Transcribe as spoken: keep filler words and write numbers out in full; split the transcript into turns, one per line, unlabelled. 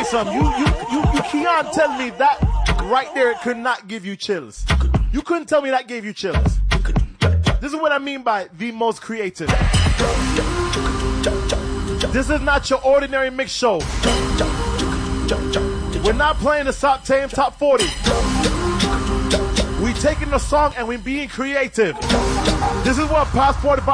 something. You, you, you, you can't tell me that right there could not give you chills. You couldn't tell me that gave you chills. This is what I mean by the most creative. This is not your ordinary mix show. We're not playing the top ten, top forty. We taking the song and we being creative. This is what Passport